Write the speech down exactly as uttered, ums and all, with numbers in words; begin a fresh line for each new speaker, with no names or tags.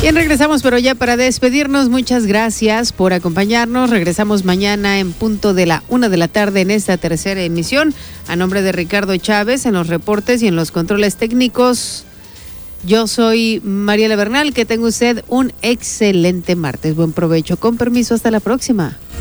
Bien, regresamos, pero ya para despedirnos, muchas gracias por acompañarnos. Regresamos mañana en punto de la una de la tarde en esta tercera emisión. A nombre de Ricardo Chávez en los reportes y en los controles técnicos, yo soy Mariela Bernal. Que tenga usted un excelente martes. Buen provecho. Con permiso, hasta la próxima.